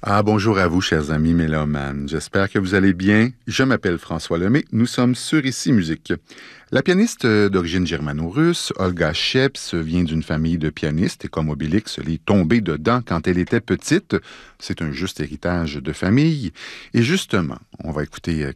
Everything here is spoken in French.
Ah, bonjour à vous, chers amis mélomanes. J'espère que vous allez bien. Je m'appelle François Lemay. Nous sommes sur Ici Musique. La pianiste d'origine germano-russe, Olga Sheps, vient d'une famille de pianistes et comme Obélix, elle est tombée dedans quand elle était petite. C'est un juste héritage de famille. Et justement, on va écouter